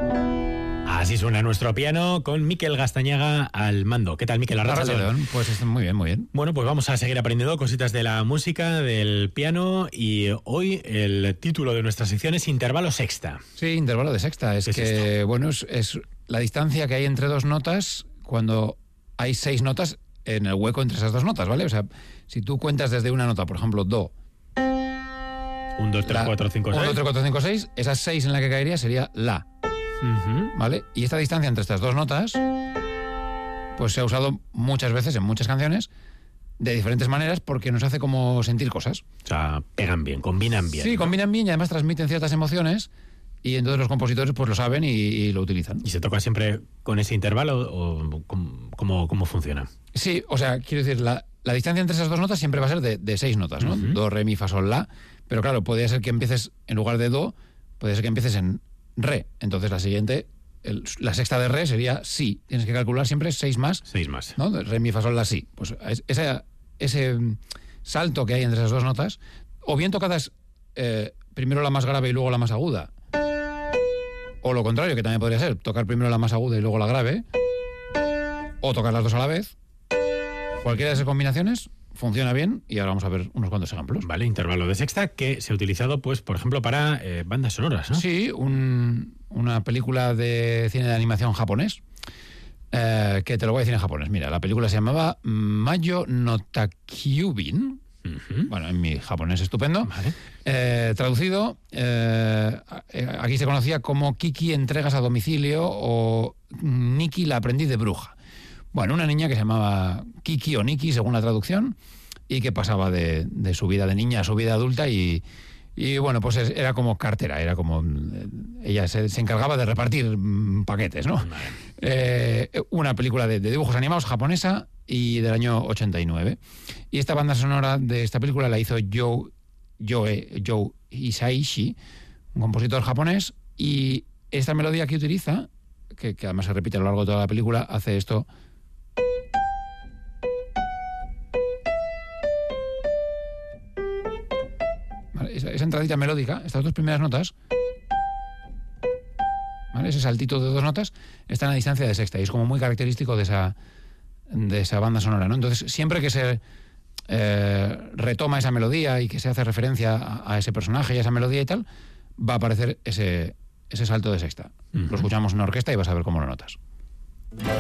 Así suena nuestro piano con Miquel Gastañaga al mando. ¿Qué tal, Miquel? Arrachaldeón. Pues muy bien, muy bien. Bueno, pues vamos a seguir aprendiendo cositas de la música, del piano, y hoy el título de nuestra sección es Intervalo Sexta. Sí, intervalo de sexta. Es que, esto? Bueno, es la distancia que hay entre dos notas cuando hay 6 notas en el hueco entre esas dos notas, ¿vale? O sea, si tú cuentas desde una nota, por ejemplo, do. 1, 2, 3, 4, 5, 6. 1, 2, 3, 4, 5, 6. Esas 6 en la que caería sería la. ¿Vale? Y esta distancia entre estas dos notas pues se ha usado muchas veces en muchas canciones de diferentes maneras porque nos hace como sentir cosas. O sea, pegan bien, combinan bien. Sí, ¿no? Combinan bien y además transmiten ciertas emociones y entonces los compositores pues lo saben y lo utilizan. ¿Y se toca siempre con ese intervalo o cómo funciona? Sí, o sea, quiero decir, la distancia entre esas dos notas siempre va a ser de 6 notas, ¿no? Do, re, mi, fa, sol, la. Pero claro, podría ser que empieces en lugar de do, puede ser que empieces en re. Entonces la siguiente, la sexta de re sería si. Tienes que calcular siempre 6 más. 6 más. ¿No? Re, mi, fa, sol, la, si. Pues ese salto que hay entre esas dos notas, o bien tocadas primero la más grave y luego la más aguda, o lo contrario, que también podría ser, tocar primero la más aguda y luego la grave, o tocar las dos a la vez. Cualquiera de esas combinaciones funciona bien y ahora vamos a ver unos cuantos ejemplos. Vale, intervalo de sexta que se ha utilizado, pues, por ejemplo, para bandas sonoras, ¿no? Sí, una película de cine de animación japonés, que te lo voy a decir en japonés. Mira, la película se llamaba Mayo no Takyubin. Bueno, en mi japonés estupendo. Vale. Traducido, aquí se conocía como Kiki entregas a domicilio o Nikki la aprendiz de bruja. Bueno, una niña que se llamaba Kiki o Nikki, según la traducción, y que pasaba de su vida de niña a su vida adulta y bueno, pues era como cartera, era como... ella se encargaba de repartir paquetes, ¿no? Vale. Una película de dibujos animados japonesa y del año 89. Y esta banda sonora de esta película la hizo Joe Hisaishi, un compositor japonés, y esta melodía que utiliza, que además se repite a lo largo de toda la película, hace esto... Esa entradita melódica, estas dos primeras notas, ¿vale? Ese saltito de dos notas está en la distancia de sexta y es como muy característico de esa banda sonora, ¿no? Entonces, siempre que se retoma esa melodía y que se hace referencia a ese personaje y a esa melodía y tal, va a aparecer ese salto de sexta. Lo escuchamos en una orquesta y vas a ver cómo lo notas.